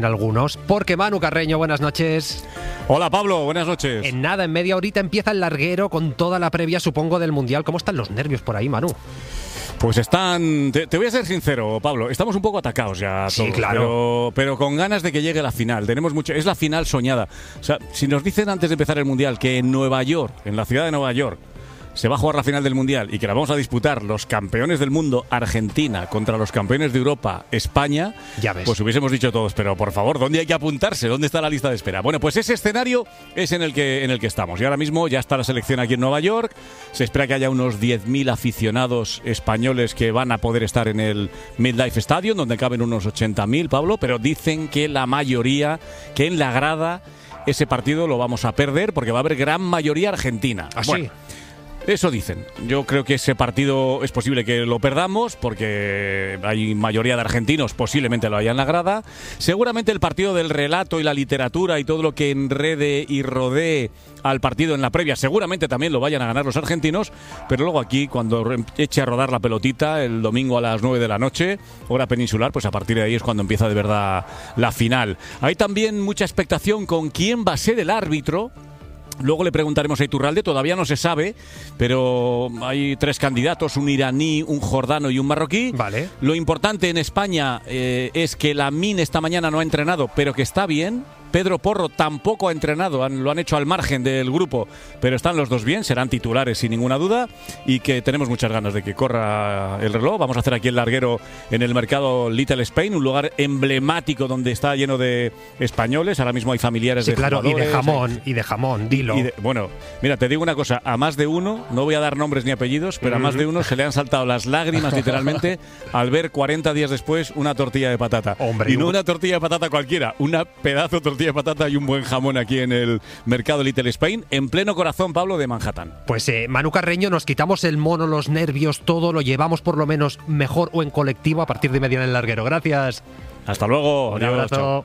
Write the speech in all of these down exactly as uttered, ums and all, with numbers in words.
Algunos, porque Manu Carreño, buenas noches. Hola Pablo, buenas noches. En nada, en media horita empieza el larguero con toda la previa, supongo, del Mundial. ¿Cómo están los nervios por ahí, Manu? Pues están... Te, te voy a ser sincero, Pablo, estamos un poco atacados ya todos, sí, claro. pero, pero con ganas de que llegue la final. Tenemos mucho... Es la final soñada. O sea, si nos dicen antes de empezar el Mundial que en Nueva York, en la ciudad de Nueva York, se va a jugar la final del Mundial y que la vamos a disputar los campeones del mundo, Argentina, contra los campeones de Europa, España, ya ves. Pues hubiésemos dicho todos, pero por favor, ¿dónde hay que apuntarse? ¿Dónde está la lista de espera? Bueno, pues ese escenario es en el que, en el que estamos. Y ahora mismo ya está la selección aquí en Nueva York. Se espera que haya unos diez mil aficionados españoles que van a poder estar en el MetLife Stadium, donde caben unos ochenta mil, Pablo, pero dicen que la mayoría, que en la grada, ese partido lo vamos a perder porque va a haber gran mayoría argentina. ¿Ah, bueno, sí? Eso dicen. Yo creo que ese partido es posible que lo perdamos porque hay mayoría de argentinos, posiblemente lo haya en la grada. Seguramente el partido del relato y la literatura y todo lo que enrede y rodee al partido en la previa, seguramente también lo vayan a ganar los argentinos, pero luego aquí, cuando eche a rodar la pelotita el domingo a las nueve de la noche, hora peninsular, pues a partir de ahí es cuando empieza de verdad la final. Hay también mucha expectación con quién va a ser el árbitro. Luego le preguntaremos a Iturralde, todavía no se sabe, pero hay tres candidatos, un iraní, un jordano y un marroquí. Vale. Lo importante en España eh, es que Lamine esta mañana no ha entrenado, pero que está bien. Pedro Porro tampoco ha entrenado, han, lo han hecho al margen del grupo, pero están los dos bien, serán titulares sin ninguna duda y que tenemos muchas ganas de que corra el reloj. Vamos a hacer aquí el larguero en el mercado Little Spain, un lugar emblemático donde está lleno de españoles, ahora mismo hay familiares sí, de claro, jugadores. y de jamón, y de jamón, dilo. Y de, bueno, mira, te digo una cosa, a más de uno, no voy a dar nombres ni apellidos, pero a más de uno se le han saltado las lágrimas literalmente al ver cuarenta días después una tortilla de patata. Hombre, y no una tortilla de patata cualquiera, una pedazo de tortilla de patata y un buen jamón aquí en el mercado Little Spain, en pleno corazón, Pablo, de Manhattan. Pues eh, Manu Carreño, nos quitamos el mono, los nervios, todo lo llevamos por lo menos mejor o en colectivo a partir de media en el larguero. Gracias. Hasta luego. Un Adiós, abrazo. chao.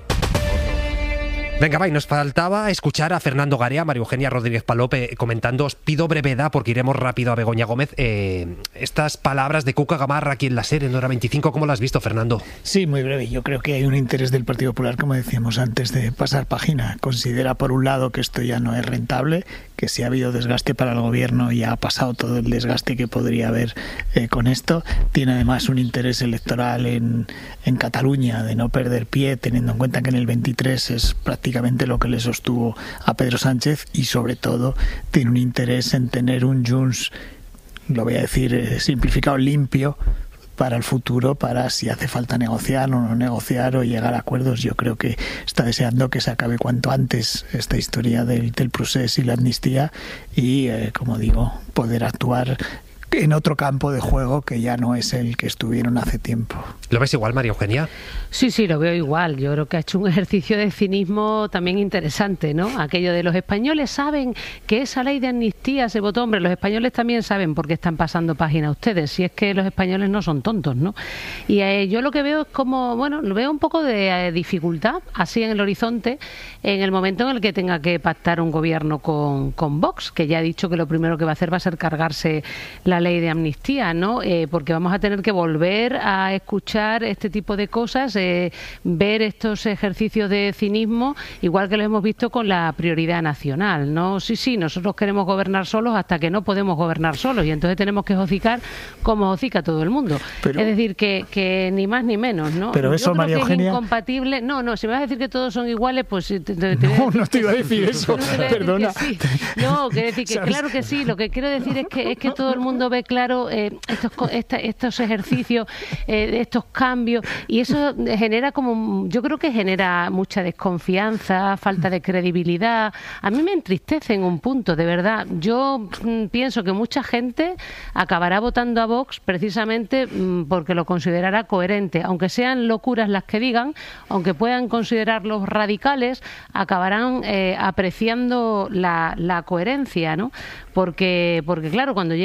Venga, va, y nos faltaba escuchar a Fernando Garea, María Eugenia Rodríguez Palope comentando. Os pido brevedad porque iremos rápido a Begoña Gómez. Eh, estas palabras de Cuca Gamarra aquí en la serie en hora veinticinco, ¿cómo las has visto, Fernando? Sí, muy breve. Yo creo que hay un interés del Partido Popular, como decíamos antes de pasar página. Considera, por un lado, que esto ya no es rentable, que si ha habido desgaste para el gobierno ya ha pasado todo el desgaste que podría haber eh, con esto. Tiene además un interés electoral en, en Cataluña de no perder pie, teniendo en cuenta que en el veintitrés es prácticamente lo que le sostuvo a Pedro Sánchez, y sobre todo tiene un interés en tener un Junts, lo voy a decir eh, simplificado, limpio para el futuro, para si hace falta negociar o no negociar o llegar a acuerdos. Yo creo que está deseando que se acabe cuanto antes esta historia del, del procés y la amnistía y, eh, como digo, poder actuar en otro campo de juego que ya no es el que estuvieron hace tiempo. ¿Lo ves igual, María Eugenia? Sí, sí, lo veo igual. Yo creo que ha hecho un ejercicio de cinismo también interesante, ¿no? Aquello de los españoles saben que esa ley de amnistía se votó. Hombre, los españoles también saben por qué están pasando página ustedes, si es que los españoles no son tontos, ¿no? Y eh, yo lo que veo es como, bueno, lo veo un poco de eh, dificultad, así en el horizonte, en el momento en el que tenga que pactar un gobierno con, con Vox, que ya ha dicho que lo primero que va a hacer va a ser cargarse la ley de amnistía, ¿no? Eh, porque vamos a tener que volver a escuchar este tipo de cosas, eh, ver estos ejercicios de cinismo, igual que lo hemos visto con la prioridad nacional, ¿no? Sí, sí, nosotros queremos gobernar solos hasta que no podemos gobernar solos y entonces tenemos que hocicar como hocica todo el mundo. Pero, es decir, que, que ni más ni menos, ¿no? Pero eso, Yo creo María que Eugenia... es incompatible. No, no, si me vas a decir que todos son iguales, pues... Te, te, te no, no te iba a decir eso, perdona. Sí. No, quiero decir que ¿sabes? Claro que sí, lo que quiero decir es que, es que todo el mundo ve claro eh, estos, esta, estos ejercicios, eh, estos cambios, y eso genera como, yo creo que genera mucha desconfianza, falta de credibilidad. A mí me entristece en un punto, de verdad. Yo mm, pienso que mucha gente acabará votando a Vox precisamente mm, porque lo considerará coherente, aunque sean locuras las que digan, aunque puedan considerarlos radicales, acabarán eh, apreciando la, la coherencia, ¿no? Porque, porque claro, cuando llegue este momento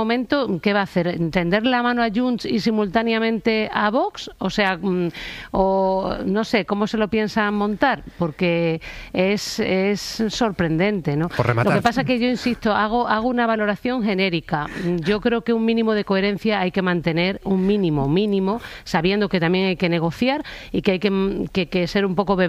momento, ¿qué va a hacer? ¿Tender la mano a Junts y simultáneamente a Vox? O sea, o no sé, ¿cómo se lo piensan montar? Porque es, es sorprendente, ¿no? Por rematar. Lo que pasa es que yo insisto, hago, hago una valoración genérica. Yo creo que un mínimo de coherencia hay que mantener, un mínimo, mínimo, sabiendo que también hay que negociar y que hay que, que, que ser un poco